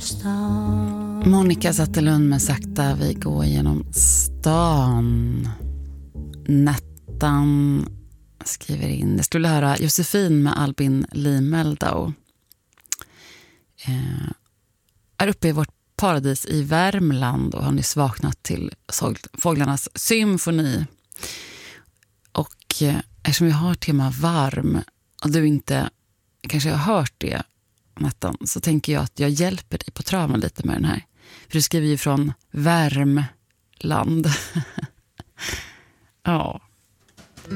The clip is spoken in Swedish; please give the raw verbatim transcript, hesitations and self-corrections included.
stan. Monica Zetterlund med Sakta vi går genom stan. Nettan skriver in. Det skulle höra Josefin med Albin Limeldau. Eh, är uppe i vårt paradis i Värmland och har nyss vaknat till fåglarnas symfoni. Och eh, eftersom vi har tema varm och du inte kanske har hört det, Nettan, så tänker jag att jag hjälper dig på traven lite med den här. För du skriver ju från Värmland. Ja.